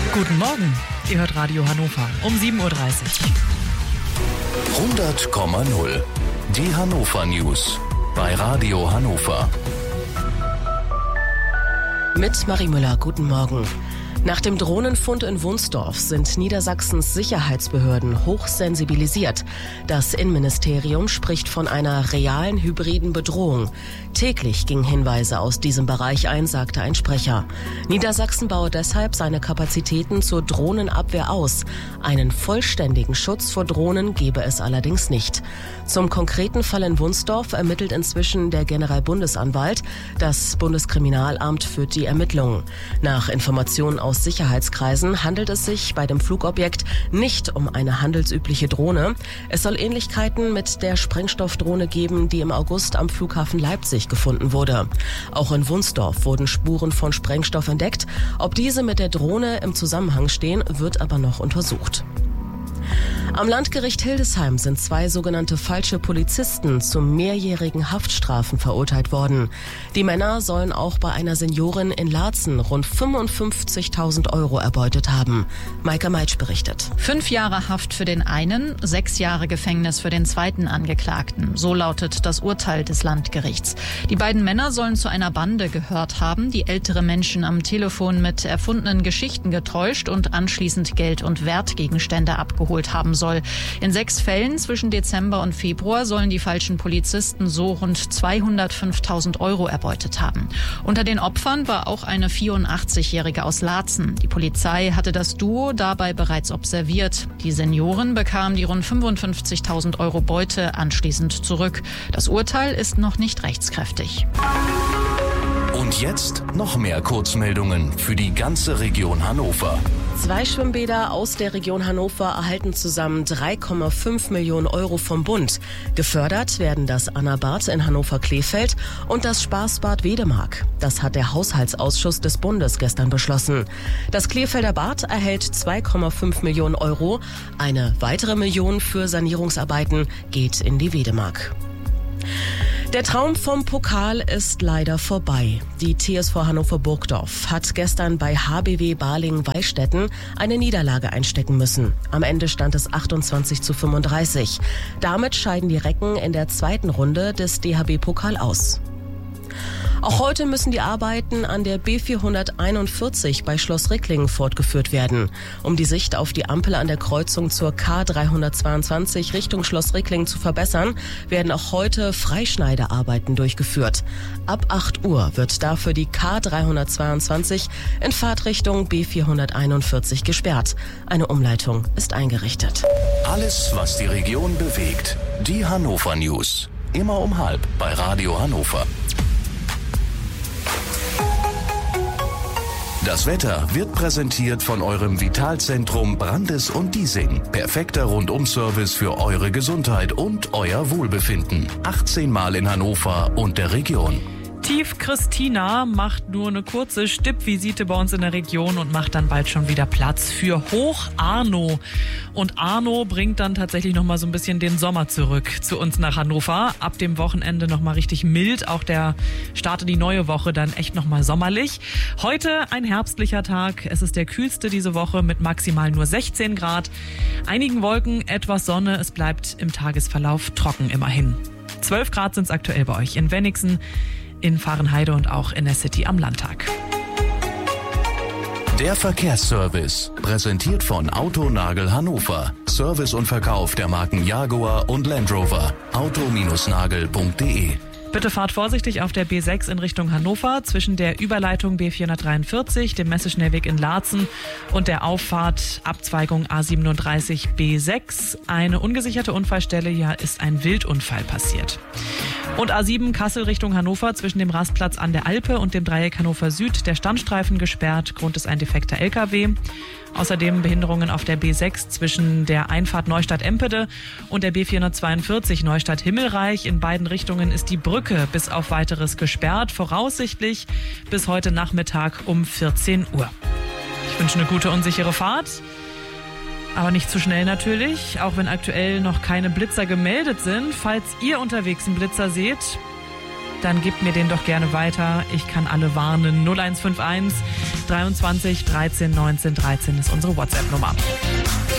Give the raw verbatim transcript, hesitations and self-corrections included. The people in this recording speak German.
Guten Morgen, ihr hört Radio Hannover um sieben Uhr dreißig. hundert Komma null. Die Hannover News bei Radio Hannover. Mit Marie Müller, guten Morgen. Nach dem Drohnenfund in Wunsdorf sind Niedersachsens Sicherheitsbehörden hochsensibilisiert. Das Innenministerium spricht von einer realen hybriden Bedrohung. Täglich gingen Hinweise aus diesem Bereich ein, sagte ein Sprecher. Niedersachsen baue deshalb seine Kapazitäten zur Drohnenabwehr aus. Einen vollständigen Schutz vor Drohnen gebe es allerdings nicht. Zum konkreten Fall in Wunsdorf ermittelt inzwischen der Generalbundesanwalt. Das Bundeskriminalamt führt die Ermittlungen. Nach Informationen aus Aus Sicherheitskreisen handelt es sich bei dem Flugobjekt nicht um eine handelsübliche Drohne. Es soll Ähnlichkeiten mit der Sprengstoffdrohne geben, die im August am Flughafen Leipzig gefunden wurde. Auch in Wunsdorf wurden Spuren von Sprengstoff entdeckt. Ob diese mit der Drohne im Zusammenhang stehen, wird aber noch untersucht. Am Landgericht Hildesheim sind zwei sogenannte falsche Polizisten zu mehrjährigen Haftstrafen verurteilt worden. Die Männer sollen auch bei einer Seniorin in Laatzen rund fünfundfünfzigtausend Euro erbeutet haben. Maika Meitsch berichtet. Fünf Jahre Haft für den einen, sechs Jahre Gefängnis für den zweiten Angeklagten. So lautet das Urteil des Landgerichts. Die beiden Männer sollen zu einer Bande gehört haben, die ältere Menschen am Telefon mit erfundenen Geschichten getäuscht und anschließend Geld und Wertgegenstände abgeholt haben soll. In sechs Fällen zwischen Dezember und Februar sollen die falschen Polizisten so rund zweihundertfünftausend Euro erbeutet haben. Unter den Opfern war auch eine vierundachtzigjährige aus Laatzen. Die Polizei hatte das Duo dabei bereits observiert. Die Senioren bekamen die rund fünfundfünfzigtausend Euro Beute anschließend zurück. Das Urteil ist noch nicht rechtskräftig. Und jetzt noch mehr Kurzmeldungen für die ganze Region Hannover. Zwei Schwimmbäder aus der Region Hannover erhalten zusammen drei Komma fünf Millionen Euro vom Bund. Gefördert werden das Anna-Bad in Hannover-Kleefeld und das Spaßbad Wedemark. Das hat der Haushaltsausschuss des Bundes gestern beschlossen. Das Kleefelder Bad erhält zwei Komma fünf Millionen Euro. Eine weitere Million für Sanierungsarbeiten geht in die Wedemark. Der Traum vom Pokal ist leider vorbei. Die T S V Hannover Burgdorf hat gestern bei H B W Balingen-Weistetten eine Niederlage einstecken müssen. Am Ende stand es achtundzwanzig zu fünfunddreißig. Damit scheiden die Recken in der zweiten Runde des D H B-Pokal aus. Auch heute müssen die Arbeiten an der B vierhunderteinundvierzig bei Schloss Ricklingen fortgeführt werden. Um die Sicht auf die Ampel an der Kreuzung zur K dreihundertzweiundzwanzig Richtung Schloss Ricklingen zu verbessern, werden auch heute Freischneidearbeiten durchgeführt. Ab acht Uhr wird dafür die K dreihundertzweiundzwanzig in Fahrtrichtung B vierhunderteinundvierzig gesperrt. Eine Umleitung ist eingerichtet. Alles, was die Region bewegt. Die Hannover News. Immer um halb bei Radio Hannover. Das Wetter wird präsentiert von eurem Vitalzentrum Brandes und Diesing. Perfekter Rundum-Service für eure Gesundheit und euer Wohlbefinden. achtzehn Mal in Hannover und der Region. Tief Christina macht nur eine kurze Stippvisite bei uns in der Region und macht dann bald schon wieder Platz für Hoch Arno. Und Arno bringt dann tatsächlich nochmal so ein bisschen den Sommer zurück zu uns nach Hannover. Ab dem Wochenende nochmal richtig mild. Auch der Start in die neue Woche dann echt nochmal sommerlich. Heute ein herbstlicher Tag. Es ist der kühlste diese Woche mit maximal nur sechzehn Grad. Einigen Wolken, etwas Sonne. Es bleibt im Tagesverlauf trocken immerhin. zwölf Grad sind es aktuell bei euch in Wenigsen, in Fahrenheide und auch in der City am Landtag. Der Verkehrsservice, präsentiert von Autonagel Hannover. Service und Verkauf der Marken Jaguar und Land Rover. auto Bindestrich nagel punkt de. Bitte fahrt vorsichtig auf der B sechs in Richtung Hannover zwischen der Überleitung B vierhundertdreiundvierzig, dem Messeschnellweg in Laatzen und der Auffahrt Abzweigung A siebenunddreißig B sechs. Eine ungesicherte Unfallstelle, hier ist ein Wildunfall passiert. Und A sieben Kassel Richtung Hannover zwischen dem Rastplatz an der Alpe und dem Dreieck Hannover Süd. Der Standstreifen gesperrt, Grund ist ein defekter L K W. Außerdem Behinderungen auf der B sechs zwischen der Einfahrt Neustadt-Empede und der B vierhundertzweiundvierzig Neustadt-Himmelreich. In beiden Richtungen ist die Brücke bis auf Weiteres gesperrt, voraussichtlich bis heute Nachmittag um vierzehn Uhr. Ich wünsche eine gute und sichere Fahrt. Aber nicht zu schnell natürlich, auch wenn aktuell noch keine Blitzer gemeldet sind. Falls ihr unterwegs einen Blitzer seht, dann gebt mir den doch gerne weiter. Ich kann alle warnen. null eins fünf eins dreiundzwanzig dreizehn neunzehn dreizehn ist unsere WhatsApp-Nummer.